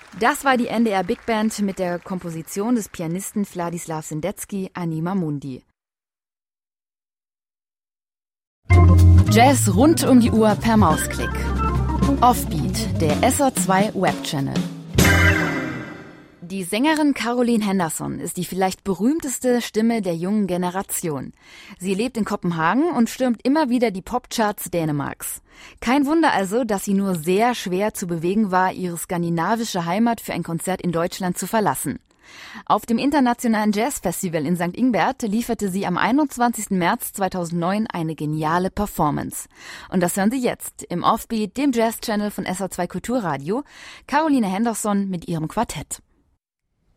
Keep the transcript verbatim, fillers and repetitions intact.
Das war die N D R Big Band mit der Komposition des Pianisten Wladislaw Sendecki, Anima Mundi. Jazz rund um die Uhr per Mausklick. Offbeat, der S R zwei Webchannel. Die Sängerin Caroline Henderson ist die vielleicht berühmteste Stimme der jungen Generation. Sie lebt in Kopenhagen und stürmt immer wieder die Popcharts Dänemarks. Kein Wunder also, dass sie nur sehr schwer zu bewegen war, ihre skandinavische Heimat für ein Konzert in Deutschland zu verlassen. Auf dem Internationalen Jazzfestival in Sankt Ingbert lieferte sie am einundzwanzigsten März zweitausendneun eine geniale Performance. Und das hören Sie jetzt im Offbeat, dem Jazz-Channel von S R zwei Kulturradio, Caroline Henderson mit ihrem Quartett.